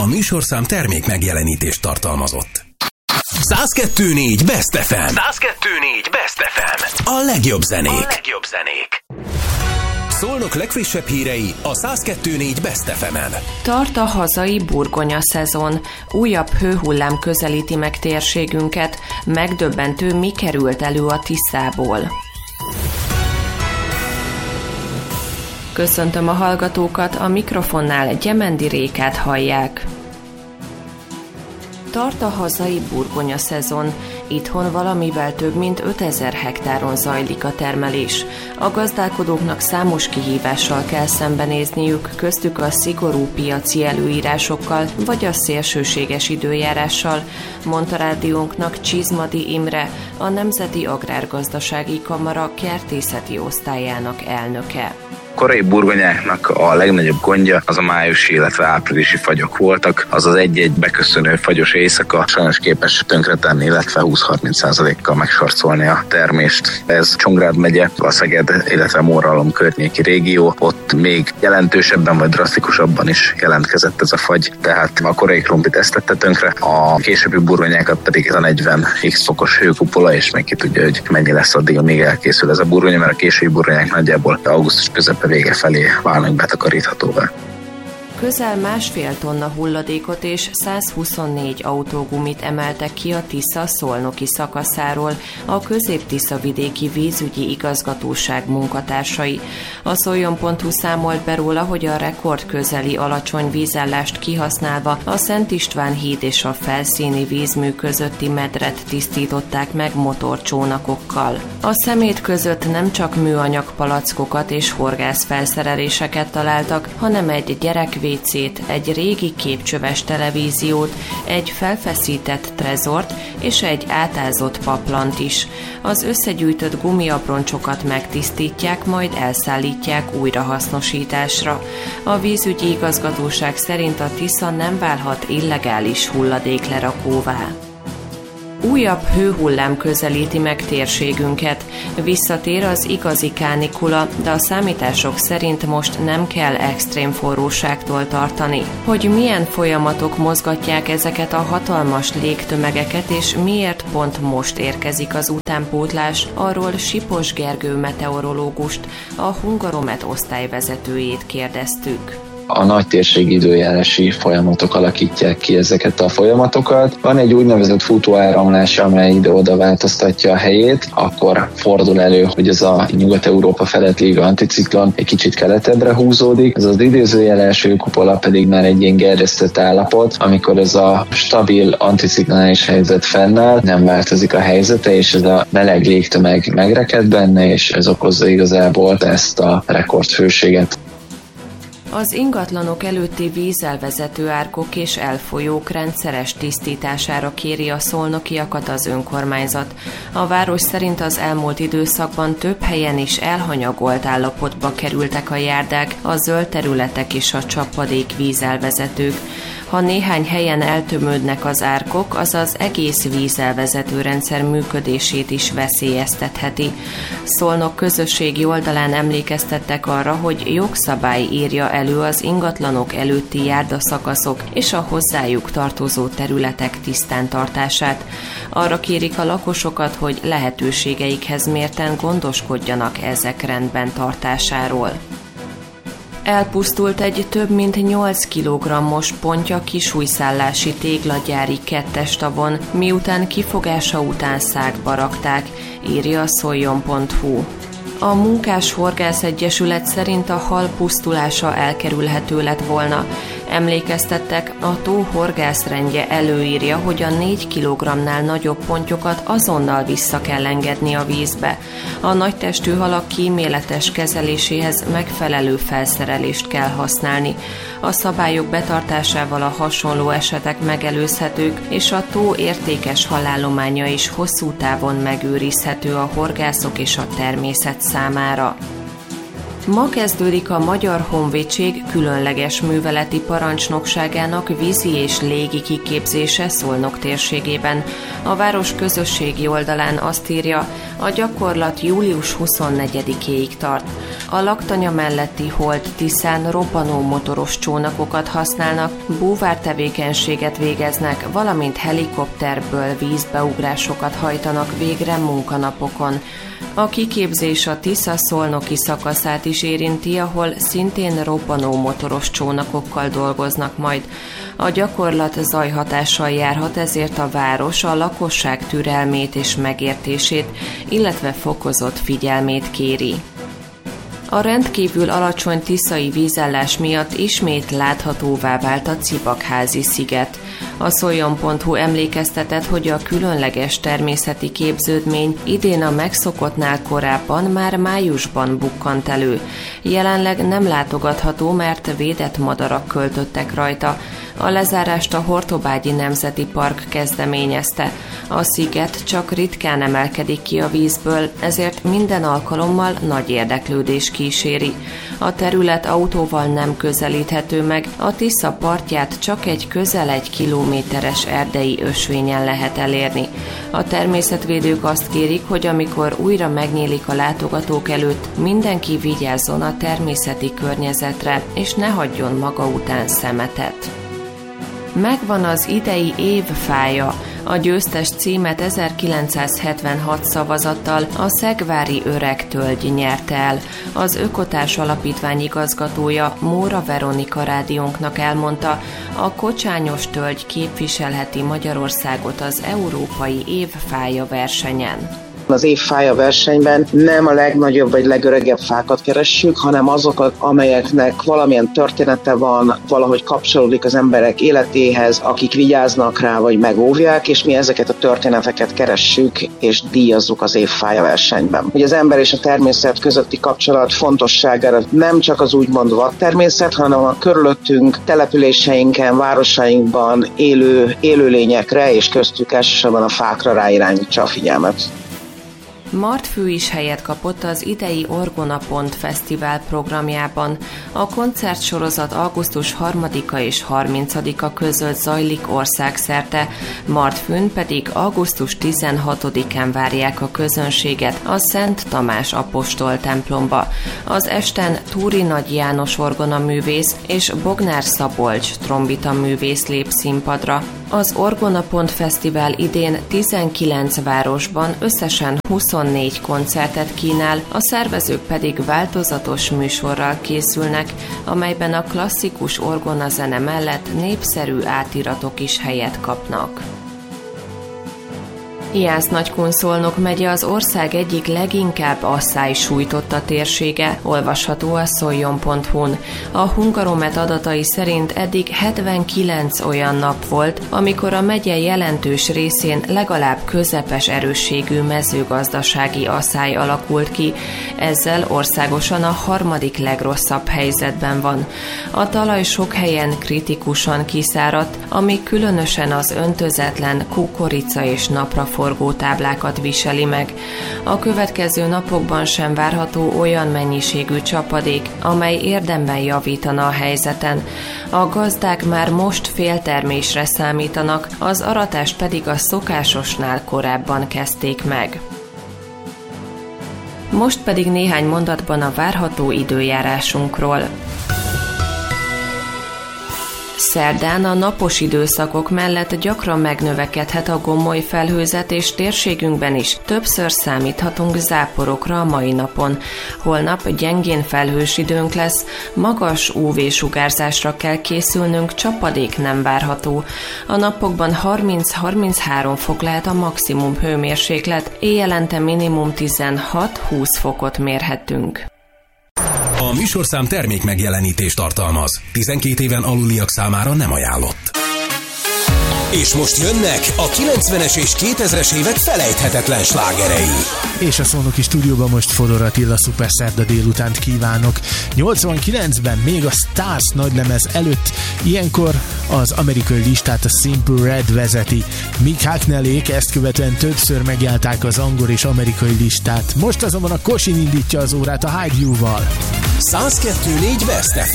műsorszám termék megjelenítést tartalmazott. 102.4 Best FM. 102.4 Best FM. A legjobb zenék. Szolnok legfrissebb hírei a 102.4 Best FM-en. Tart a hazai burgonya szezon. Újabb hőhullám közelíti meg térségünket. Megdöbbentő, mi került elő a Tiszából. Köszöntöm a hallgatókat, a mikrofonnál Gyemendi Rékát hallják. Tart a hazai burgonya szezon. Itthon valamivel több mint 5000 hektáron zajlik a termelés. A gazdálkodóknak számos kihívással kell szembenézniük, köztük a szigorú piaci előírásokkal vagy a szélsőséges időjárással, mondta rádiónknak Csizmadi Imre, a Nemzeti Agrárgazdasági Kamara kertészeti osztályának elnöke. Korai burgonyáknak a legnagyobb gondja az a májusi, illetve áprilisi fagyok voltak. Az egy-egy beköszönő fagyos éjszaka sajnos képes tönkretenni, illetve 20-30%-kal megsarcolni a termést. Ez Csongrád megye, a Szeged, illetve Móralom környéki régió. Ott még jelentősebben vagy drasztikusabban is jelentkezett ez a fagy, tehát a korai krumplit ezt tette tönkre, a későbbi burgonyákat pedig a 40x fokos hőkupola, és még ki tudja, hogy mennyi lesz addig, amíg elkészül ez a burgonya, mert a későbbi burgonyák nagyjából augusztus közepe vége felé válnak betakaríthatóvá. Közel 1,5 tonna hulladékot és 124 autógumit emeltek ki a Tisza szolnoki szakaszáról a Közép-Tisza-vidéki vízügyi igazgatóság munkatársai. A Szoljon.hu számolt be róla, hogy a rekord közeli alacsony vízállást kihasználva a Szent István híd és a felszíni vízmű közötti medret tisztították meg motorcsónakokkal. A szemét között nem csak műanyag palackokat és horgászfelszereléseket találtak, hanem egy gyerekvécét, egy régi képcsöves televíziót, egy felfeszített trezort és egy átázott paplant is. Az összegyűjtött gumiabroncsokat megtisztítják, majd elszállítják újrahasznosításra. A vízügyi igazgatóság szerint a Tisza nem válhat illegális hulladéklerakóvá. Újabb hőhullám közelíti meg térségünket. Visszatér az igazi kánikula, de a számítások szerint most nem kell extrém forróságtól tartani. Hogy milyen folyamatok mozgatják ezeket a hatalmas légtömegeket, és miért pont most érkezik az utánpótlás, arról Sipos Gergő meteorológust, a Hungaromet osztályvezetőjét kérdeztük. A nagy térségi időjárási folyamatok alakítják ki ezeket a folyamatokat. Van egy úgynevezett futóáramlás, amely ide-oda változtatja a helyét, akkor fordul elő, hogy ez a Nyugat-Európa felett lévő anticiklon egy kicsit keletebbre húzódik. Ez az időzőjeles hőkupola pedig már egy ilyen gerjesztett állapot, amikor ez a stabil anticiklonális helyzet fennáll, nem változik a helyzete, és ez a meleg légtömeg megreked benne, és ez okozza igazából ezt a rekordhőséget. Az ingatlanok előtti vízelvezető árkok és elfolyók rendszeres tisztítására kéri a szolnokiakat az önkormányzat. A város szerint az elmúlt időszakban több helyen is elhanyagolt állapotba kerültek a járdák, a zöld területek és a csapadék vízelvezetők. Ha néhány helyen eltömődnek az árkok, az az egész vízelvezető rendszer működését is veszélyeztetheti. Szolnok közösségi oldalán emlékeztettek arra, hogy jogszabály írja elő az ingatlanok előtti járdaszakaszok és a hozzájuk tartozó területek tisztántartását. Arra kérik a lakosokat, hogy lehetőségeikhez mérten gondoskodjanak ezek rendben tartásáról. Elpusztult egy több mint 8 kg-os pontya kisújszállási téglagyári 2-es tavon, miután kifogása után szákba rakták, írja a Szoljon.hu. A Munkás Horgász Egyesület szerint a hal pusztulása elkerülhető lett volna. Emlékeztettek, a tó horgászrendje előírja, hogy a 4 kg-nál nagyobb pontyokat azonnal vissza kell engedni a vízbe. A nagytestű halak kíméletes kezeléséhez megfelelő felszerelést kell használni. A szabályok betartásával a hasonló esetek megelőzhetők, és a tó értékes halállománya is hosszú távon megőrizhető a horgászok és a természet számára. Ma kezdődik a Magyar Honvédség különleges műveleti parancsnokságának vízi és légi kiképzése Szolnok térségében. A város közösségi oldalán azt írja, a gyakorlat július 24-éig tart. A laktanya melletti Holt-Tiszán robbanó motoros csónakokat használnak, búvártevékenységet végeznek, valamint helikopterből vízbeugrásokat hajtanak végre munkanapokon. A kiképzés a Tisza-Szolnoki szakaszát is érinti, ahol szintén robbanó motoros csónakokkal dolgoznak majd. A gyakorlat zajhatással járhat, ezért a város a lakosság türelmét és megértését, illetve fokozott figyelmét kéri. A rendkívül alacsony tiszai vízállás miatt ismét láthatóvá vált a Cibakházi sziget. A Szoljon.hu emlékeztetett, hogy a különleges természeti képződmény idén a megszokottnál korábban már májusban bukkant elő. Jelenleg nem látogatható, mert védett madarak költöttek rajta. A lezárást a Hortobágyi Nemzeti Park kezdeményezte. A sziget csak ritkán emelkedik ki a vízből, ezért minden alkalommal nagy érdeklődés kíséri. A terület autóval nem közelíthető meg, a Tisza partját csak egy közel 1 kilométeres erdei ösvényen lehet elérni. A természetvédők azt kérik, hogy amikor újra megnyílik a látogatók előtt, mindenki vigyázzon a természeti környezetre, és ne hagyjon maga után szemetet. Megvan az idei év fája. A győztes címet 1976 szavazattal a Szegvári Öreg Tölgy nyerte el. Az Ökotárs Alapítvány igazgatója, Móra Veronika rádiónknak elmondta, a kocsányos tölgy képviselheti Magyarországot az Európai Évfája versenyen. Az évfája versenyben nem a legnagyobb vagy legöregebb fákat keressük, hanem azokat, amelyeknek valamilyen története van, valahogy kapcsolódik az emberek életéhez, akik vigyáznak rá vagy megóvják, és mi ezeket a történeteket keressük és díjazzuk az évfája versenyben. Hogy az ember és a természet közötti kapcsolat fontosságára nem csak az úgymond vadtermészet, hanem a körülöttünk, településeinken, városainkban élő élőlényekre és köztük elsősorban a fákra ráirányítsa a figyelmet. Martfű is helyet kapott az idei Orgona Pont Fesztivál programjában. A koncertsorozat augusztus 3-a és 30-a között zajlik országszerte, Martfűn pedig augusztus 16-án várják a közönséget a Szent Tamás apostol templomba. Az esten Túri Nagy János orgonaművész és Bognár Szabolcs trombitaművész lép színpadra. Az Orgona Pont Fesztivál idén 19 városban összesen 24 koncertet kínál, a szervezők pedig változatos műsorral készülnek, amelyben a klasszikus orgonazene mellett népszerű átiratok is helyet kapnak. Jász-Nagykun-Szolnok megye az ország egyik leginkább asszály sújtotta térsége, olvasható a Szoljon.hu-n. A Hungaromet adatai szerint eddig 79 olyan nap volt, amikor a megye jelentős részén legalább közepes erősségű mezőgazdasági asszály alakult ki, ezzel országosan a 3. legrosszabb helyzetben van. A talaj sok helyen kritikusan kiszáradt, ami különösen az öntözetlen kukorica és napraforgó táblákat viseli meg. A következő napokban sem várható olyan mennyiségű csapadék, amely érdemben javítana a helyzeten. A gazdák már most féltermésre számítanak, az aratást pedig a szokásosnál korábban kezdték meg. Most pedig néhány mondatban a várható időjárásunkról. Szerdán a napos időszakok mellett gyakran megnövekedhet a gomoly felhőzet, és térségünkben is többször számíthatunk záporokra a mai napon. Holnap gyengén felhős időnk lesz, magas UV-sugárzásra kell készülnünk, csapadék nem várható. A napokban 30-33 fok lehet a maximum hőmérséklet, éjjelente minimum 16-20 fokot mérhetünk. A műsorszám termék megjelenítést tartalmaz. 12 éven aluliak számára nem ajánlott. És most jönnek a 90-es és 2000-es évek felejthetetlen slágerei. És a Szolnoki stúdióban most Fodor Attila szuperszerda délutánt kívánok. 89-ben még a Stars nagylemez előtt ilyenkor az amerikai listát a Simple Red vezeti. Mick Hucknallék ezt követően többször megjárták az angol és amerikai listát. Most azonban a Kosin indítja az órát a Hide You-val. 102.4 Best FM.